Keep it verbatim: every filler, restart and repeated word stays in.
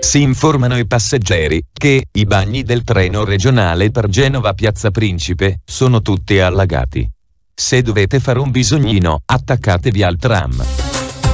Si informano i passeggeri che i bagni del treno regionale per Genova Piazza Principe sono tutti allagati. Se dovete fare un bisognino, attaccatevi al tram.